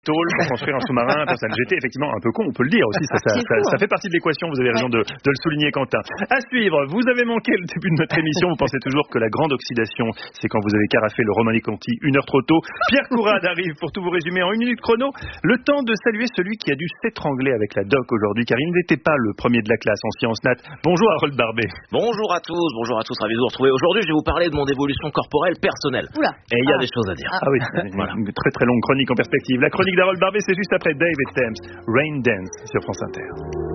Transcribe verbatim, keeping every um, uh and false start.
tôle pour construire un sous-marin, ça le jeter, effectivement un peu con, on peut le dire aussi, ça, ça, ça, ça fait partie de l'équation, vous avez raison de, de le souligner Quentin. À suivre, vous avez manqué le début de notre émission, vous pensez toujours que la grande oxydation, c'est quand vous avez carafé le Romanée Conti une heure trop tôt. Pierre Courade arrive pour tout vous résumer en une minute chrono, le temps de saluer celui qui a dû s'étrangler avec la doc aujourd'hui, car il n'était pas le premier de la classe en sciences nat. Bonjour Harold Barbet. Bonjour à tous, bonjour à tous, ravi de vous retrouver. Aujourd'hui, je vais vous parler de mon évolution corporelle personnelle. Oula. Et il y a ah. des choses à dire. Ah, ah oui, voilà. Une très très longue chronique en perspective. La chronique d'Harold Barbet, c'est juste après David Thames, Rain Dance sur France Inter.